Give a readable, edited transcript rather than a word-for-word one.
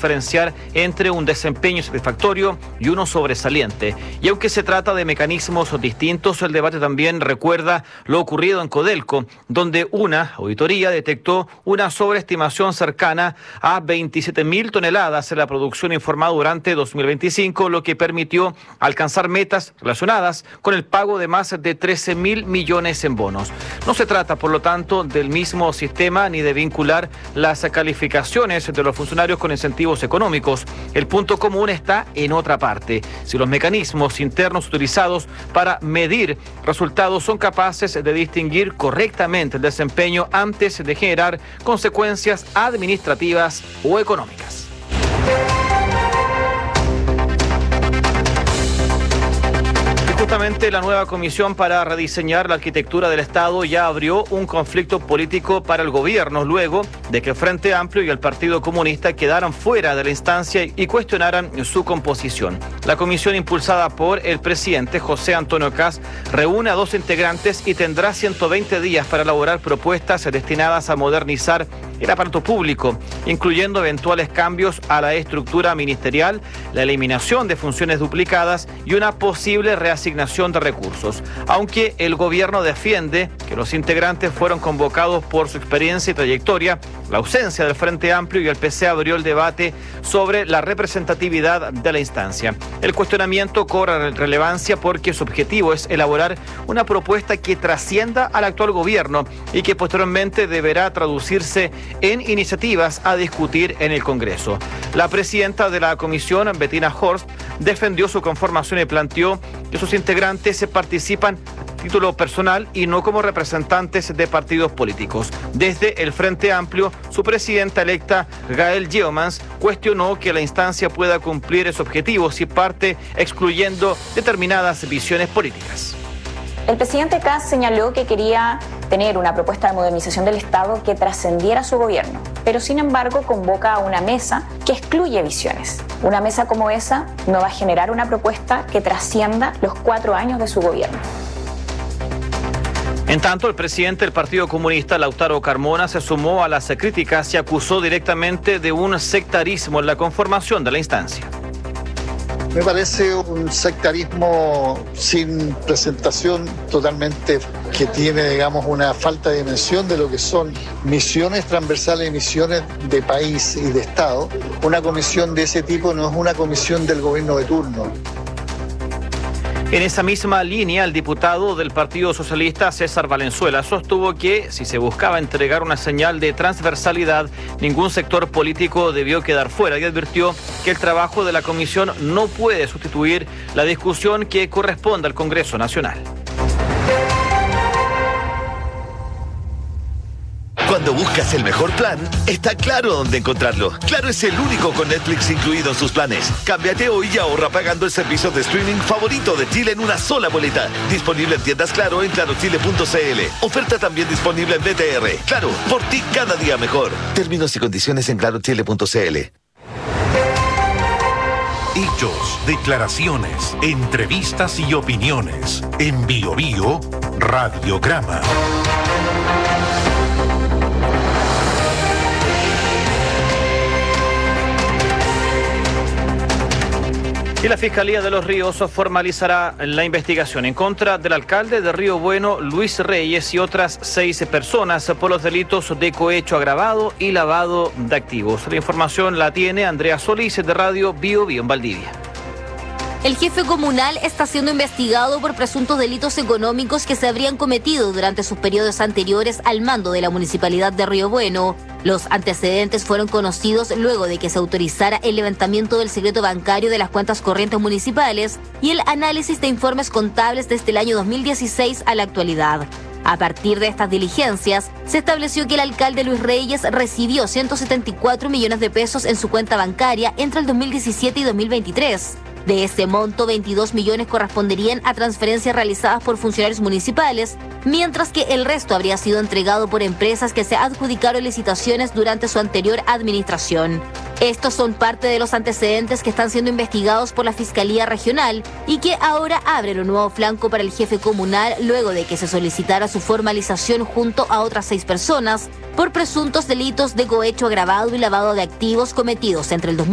diferenciar entre un desempeño satisfactorio y uno sobresaliente. Y aunque se trata de mecanismos distintos, el debate también recuerda lo ocurrido en Codelco, donde una auditoría detectó una sobreestimación cercana a 27.000 toneladas en la producción informada durante 2025, lo que permitió alcanzar metas relacionadas con el pago de más de 13.000 millones en bonos. No se trata, por lo tanto, del mismo sistema ni de vincular las calificaciones de los funcionarios con incentivos económicos. El punto común está en otra parte. Si los mecanismos internos utilizados para medir resultados son capaces de distinguir correctamente el desempeño antes de generar consecuencias administrativas o económicas. Justamente la nueva comisión para rediseñar la arquitectura del Estado ya abrió un conflicto político para el gobierno luego de que el Frente Amplio y el Partido Comunista quedaran fuera de la instancia y cuestionaran su composición. La comisión, impulsada por el presidente José Antonio Kast, reúne a 2 integrantes y tendrá 120 días para elaborar propuestas destinadas a modernizar el aparato público, incluyendo eventuales cambios a la estructura ministerial, la eliminación de funciones duplicadas y una posible reasignación de recursos. Aunque el gobierno defiende que los integrantes fueron convocados por su experiencia y trayectoria, la ausencia del Frente Amplio y el PC abrió el debate sobre la representatividad de la instancia. El cuestionamiento cobra relevancia porque su objetivo es elaborar una propuesta que trascienda al actual gobierno y que posteriormente deberá traducirse en iniciativas a discutir en el Congreso. La presidenta de la comisión, Bettina Horst, defendió su conformación y planteó que sus integrantes participan a título personal y no como representantes de partidos políticos. Desde el Frente Amplio, su presidenta electa, Gaël Geomans, cuestionó que la instancia pueda cumplir ese objetivo si parte excluyendo determinadas visiones políticas. El presidente Kast señaló que quería tener una propuesta de modernización del Estado que trascendiera su gobierno, pero sin embargo convoca a una mesa que excluye visiones. Una mesa como esa no va a generar una propuesta que trascienda los 4 años de su gobierno. En tanto, el presidente del Partido Comunista, Lautaro Carmona, se sumó a las críticas y acusó directamente de un sectarismo en la conformación de la instancia. Me parece un sectarismo sin presentación, totalmente que tiene, digamos, una falta de dimensión de lo que son misiones transversales y misiones de país y de Estado. Una comisión de ese tipo no es una comisión del gobierno de turno. En esa misma línea, el diputado del Partido Socialista, César Valenzuela, sostuvo que si se buscaba entregar una señal de transversalidad, ningún sector político debió quedar fuera y advirtió que el trabajo de la comisión no puede sustituir la discusión que corresponde al Congreso Nacional. Cuando buscas el mejor plan, está claro dónde encontrarlo. Claro es el único con Netflix incluido en sus planes. Cámbiate hoy y ahorra pagando el servicio de streaming favorito de Chile en una sola boleta. Disponible en tiendas Claro en clarochile.cl. Oferta también disponible en BTR. Claro, por ti cada día mejor. Términos y condiciones en clarochile.cl. Hechos, declaraciones, entrevistas y opiniones. En Bio Bio, Radiograma. Y la Fiscalía de Los Ríos formalizará la investigación en contra del alcalde de Río Bueno, Luis Reyes, y otras 6 personas por los delitos de cohecho agravado y lavado de activos. La información la tiene Andrea Solís de Radio Bio Bio en Valdivia. El jefe comunal está siendo investigado por presuntos delitos económicos que se habrían cometido durante sus periodos anteriores al mando de la Municipalidad de Río Bueno. Los antecedentes fueron conocidos luego de que se autorizara el levantamiento del secreto bancario de las cuentas corrientes municipales y el análisis de informes contables desde el año 2016 a la actualidad. A partir de estas diligencias, se estableció que el alcalde Luis Reyes recibió 174 millones de pesos en su cuenta bancaria entre el 2017 y 2023. De ese monto, 22 millones corresponderían a transferencias realizadas por funcionarios municipales, mientras que el resto habría sido entregado por empresas que se adjudicaron licitaciones durante su anterior administración. Estos son parte de los antecedentes que están siendo investigados por la Fiscalía Regional y que ahora abren un nuevo flanco para el jefe comunal luego de que se solicitara su formalización junto a otras 6 personas por presuntos delitos de cohecho agravado y lavado de activos cometidos entre el